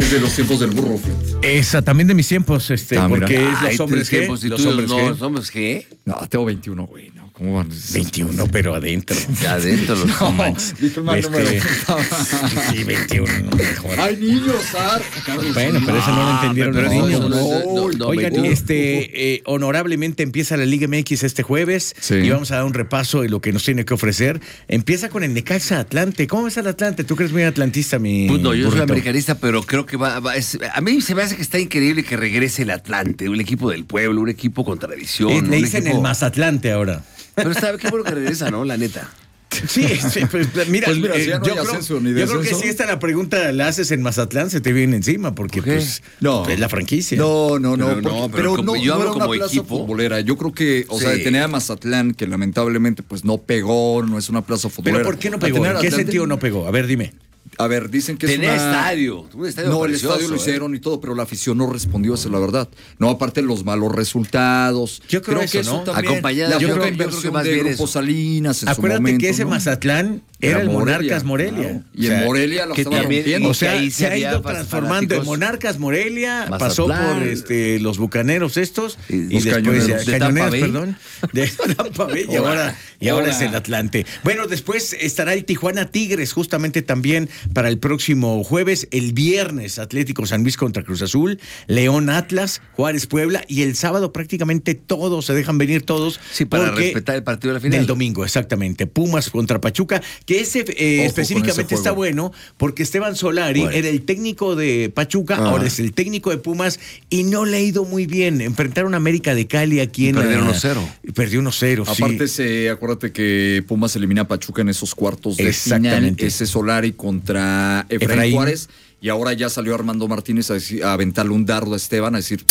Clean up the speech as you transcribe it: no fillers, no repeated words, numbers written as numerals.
Es de los tiempos del burro, fíjate. Esa, también de mis tiempos, porque es Ay, los hombres G. ¿Los hombres G? No, tengo 21, güey. No, ¿cómo van? 21, pero adentro. Adentro los hombres. Dije mal número. Sí, 21. Mejor. ¡Ay, niños, Carlos! Bueno, pero eso no lo entendieron los niños. No, Oigan, 21. honorablemente empieza la Liga MX este jueves y vamos a dar un repaso de lo que nos tiene que ofrecer. Empieza con el Necaxa Atlante. ¿Cómo ves al Atlante? ¿Tú crees muy atlantista, mi Pues no, yo soy burrito? americanista, pero creo que a mí se me hace que está increíble que regrese el Atlante, un equipo del pueblo, un equipo con tradición. Le dicen el Mazatlante ahora. Pero está qué bueno que regresa, ¿no? La neta. Sí, pues mira, si ya no hay ascenso ni yo creo que descenso. si esta la pregunta la haces en Mazatlán, se te viene encima, porque ¿Por qué? pues No. es la franquicia. No, pero como yo hablo era una como plaza equipo. futbolera. Yo creo que, o sea, de tener a Mazatlán, que lamentablemente pues no pegó, no es una plaza futbolera. ¿Pero por qué no pegó? ¿En qué sentido no pegó? A ver, dime. A ver, dicen que Tenía es un estadio No, el precioso, estadio lo hicieron y todo, pero la afición no respondió, esa es la verdad. No, aparte los malos resultados. Yo creo que eso, ¿no? también. Acompañada, La yo poca creo que inversión más de bien Grupo eso. Salinas en Acuérdate su momento, que ese ¿no? Mazatlán era el Monarcas Morelia, Morelia. claro. Y en Morelia lo que estaban también- rompiendo. O sea, ahí se ha había ido transformando en fanáticos. Monarcas Morelia, Mazatlán. pasó por los bucaneros estos Y y los después cañoneros. De cañoneros, Tampa Bay. perdón, de Tampa Bay, y ahora es el Atlante. Bueno, después estará el Tijuana Tigres justamente también para el próximo jueves, el viernes Atlético San Luis contra Cruz Azul, León Atlas, Juárez Puebla y el sábado prácticamente todos se dejan venir todos. Sí, para porque respetar el partido de la final. del domingo, exactamente. Pumas contra Pachuca, que ese específicamente ese está juego. bueno porque Esteban Solari era el técnico de Pachuca, ahora es el técnico de Pumas y no le ha ido muy bien. Enfrentaron a América de Cali aquí en Perdieron 1-0. Perdió 1-0, sí. Aparte, acuérdate que Pumas elimina a Pachuca en esos cuartos de final. Exactamente. Ese Solari contra Efraín Juárez. Y ahora ya salió Armando Martínez a aventarle un dardo a Esteban, a decir,